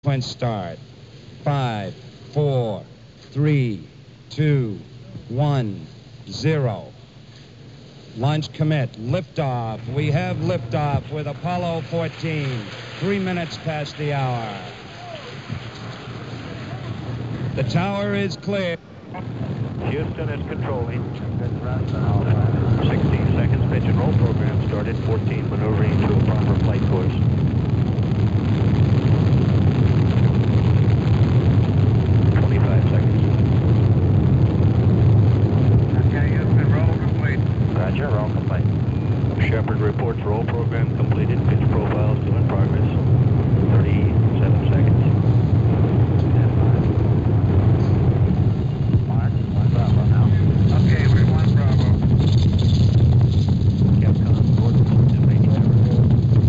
Sequence start. 5, 4, 3, 2, 1, 0. Launch commit. Liftoff. We have liftoff with Apollo 14. 3 minutes past the hour. The tower is clear. Houston is controlling. 16 seconds. Pitch and roll program started. 14 maneuvering to a proper flight course.